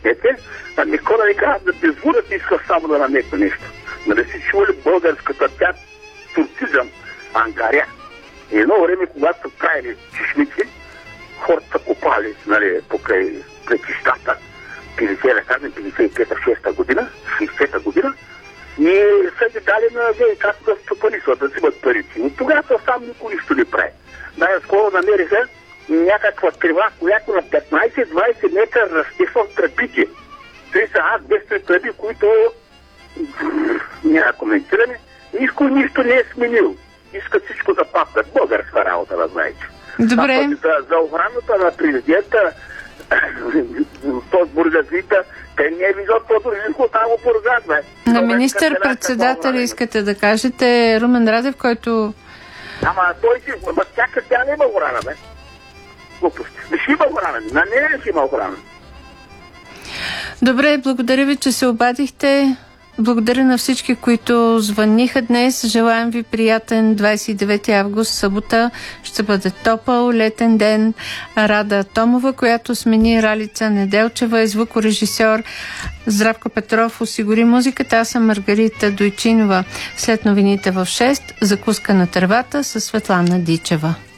Ами хора ни казват да безводят, иска само да намекна нещо. Нали си чували българската пят турцизъм, ангаря. Едно време, когато са правили чешмици, хората са копали, нали, покрай претищата, 55-6 година, 60-та година, и са ги дали на ВИК-то да стопанисват, да взимат парици. Но тогава сам никой нищо не прави. Най-скоро намериха някаква трива, която на 15-20 метра расте в тръбите. Те са азбестови тръби, които няма коментиране. Никой нищо не е сменил. Искат всичко да папнат. Българска работа, да знаете. Добре. За охраната на президента, този бургазита, те не е виждат по-дружинко, само Бургас, бе. На министър-председателя искате да кажете Румен Радев, който... Ама той си... Тя не има охрана, бе. Глупости. Не ще има охрана. На нея не ще има охрана. Добре, благодаря ви, че се обадихте. Благодаря на всички, които звънниха днес. Желаем ви приятен 29 август, събота. Ще бъде топъл летен ден. Рада Томова, която смени Ралица Неделчева, е звукорежисьор. Здравко Петров осигури музиката. Аз съм Маргарита Дойчинова. След новините в 6, закуска на тревата със Светлана Дичева.